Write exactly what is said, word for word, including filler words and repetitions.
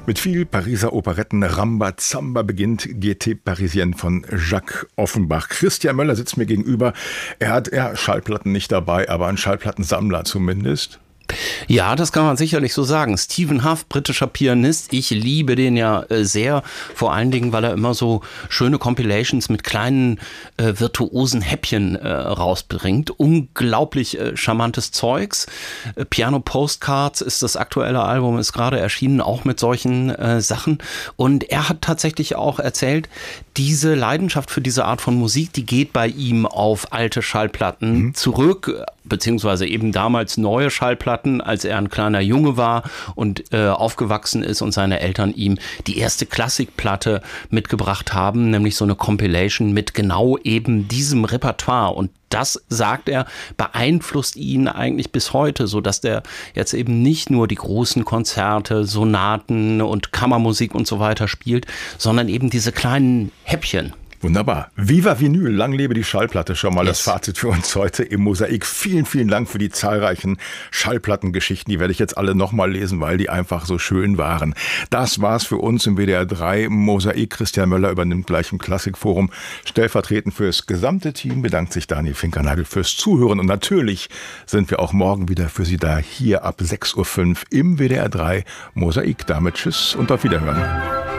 Mit viel Pariser Operetten, Rambazamba beginnt G T Parisien von Jacques Offenbach. Christian Möller sitzt mir gegenüber. Er hat ja Schallplatten nicht dabei, aber einen Schallplattensammler zumindest. Ja, das kann man sicherlich so sagen. Stephen Hough, britischer Pianist, ich liebe den ja äh, sehr, vor allen Dingen, weil er immer so schöne Compilations mit kleinen äh, virtuosen Häppchen äh, rausbringt. Unglaublich äh, charmantes Zeugs. Äh, Piano Postcards ist das aktuelle Album, ist gerade erschienen, auch mit solchen äh, Sachen. Und er hat tatsächlich auch erzählt, diese Leidenschaft für diese Art von Musik, die geht bei ihm auf alte Schallplatten mhm. zurück, beziehungsweise eben damals neue Schallplatten, als er ein kleiner Junge war und äh, aufgewachsen ist und seine Eltern ihm die erste Klassikplatte mitgebracht haben, nämlich so eine Compilation mit genau eben diesem Repertoire. Und das, sagt er, beeinflusst ihn eigentlich bis heute, so dass der jetzt eben nicht nur die großen Konzerte, Sonaten und Kammermusik und so weiter spielt, sondern eben diese kleinen Häppchen. Wunderbar. Viva Vinyl, lang lebe die Schallplatte. Schon mal yes. Das Fazit für uns heute im Mosaik. Vielen, vielen Dank für die zahlreichen Schallplattengeschichten. Die werde ich jetzt alle nochmal lesen, weil die einfach so schön waren. Das war's für uns im W D R drei Mosaik. Christian Möller übernimmt gleich im Klassikforum. Stellvertretend fürs gesamte Team bedankt sich Daniel Finkernagel fürs Zuhören. Und natürlich sind wir auch morgen wieder für Sie da, hier ab sechs Uhr fünf im W D R drei Mosaik. Damit tschüss und auf Wiederhören.